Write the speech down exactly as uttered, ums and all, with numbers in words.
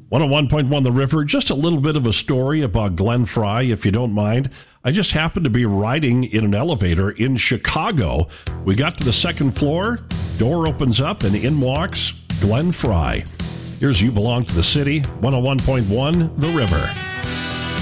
one oh one point one The River, just a little bit of a story about Glenn Fry, if you don't mind. I just happened to be riding in an elevator in Chicago. We got to the second floor, door opens up, and in walks Glenn Fry. Here's You Belong to the City, one oh one point one The River.